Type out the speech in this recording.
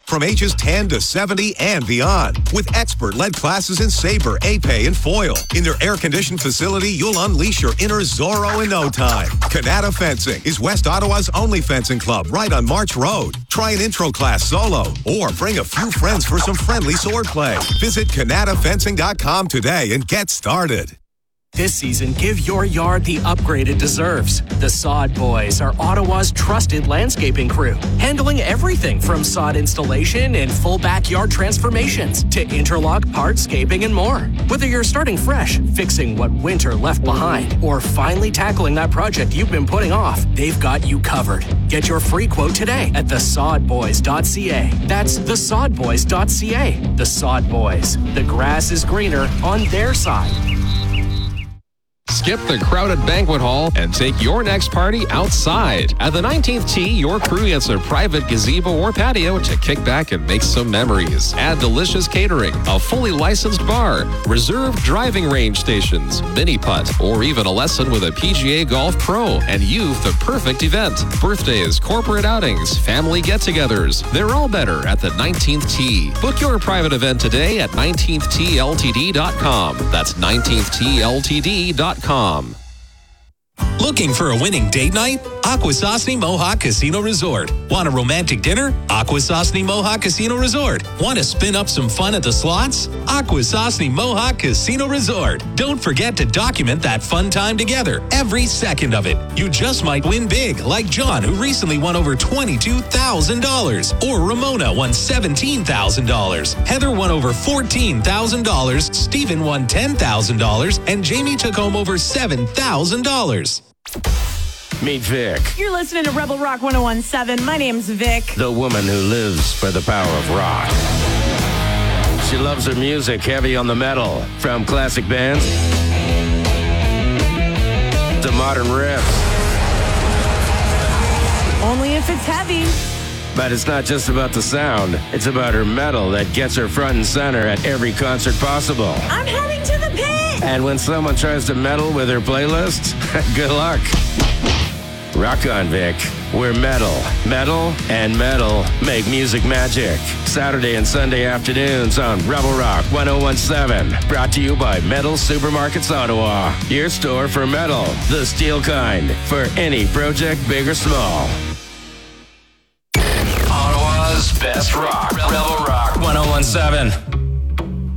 from ages 10 to 70 and beyond. With expert-led classes in saber, épée, and foil. In their air-conditioned facility, you'll unleash your inner Zorro in no time. Canada Fencing is West Ottawa's only fencing club right on March Road. Try an intro class solo or bring a few friends for some friendly sword play. Visit CanadaFencing.com today and get started. This season, give your yard the upgrade it deserves. The Sod Boys are Ottawa's trusted landscaping crew, handling everything from sod installation and full backyard transformations to interlock, hardscaping, and more. Whether you're starting fresh, fixing what winter left behind, or finally tackling that project you've been putting off, they've got you covered. Get your free quote today at thesodboys.ca. That's thesodboys.ca. The Sod Boys. The grass is greener on their side. Skip the crowded banquet hall and take your next party outside. At the 19th Tee, your crew gets a private gazebo or patio to kick back and make some memories. Add delicious catering, a fully licensed bar, reserved driving range stations, mini putt, or even a lesson with a PGA Golf Pro, and you've the perfect event. Birthdays, corporate outings, family get-togethers. They're all better at the 19th Tee. Book your private event today at 19thltd.com. That's 19thltd.com. Looking for a winning date night? Akwesasne Mohawk Casino Resort. Want a romantic dinner? Akwesasne Mohawk Casino Resort. Want to spin up some fun at the slots? Akwesasne Mohawk Casino Resort. Don't forget to document that fun time together, every second of it. You just might win big, like John, who recently won over $22,000. Or Ramona won $17,000. Heather won over $14,000. Stephen won $10,000. And Jamie took home over $7,000. Meet Vic. You're listening to Rebel Rock 101.7. My name's Vic. The woman who lives for the power of rock. She loves her music heavy on the metal, from classic bands to modern riffs. Only if it's heavy. But it's not just about the sound. It's about her metal that gets her front and center at every concert possible. I'm heading to the pit! And when someone tries to meddle with her playlist, good luck. Rock on, Vic. We're metal. Metal and metal make music magic. Saturday and Sunday afternoons on Rebel Rock 101.7. Brought to you by Metal Supermarkets Ottawa. Your store for metal, the steel kind, for any project, big or small. Ottawa's best rock. Rebel Rock 101.7.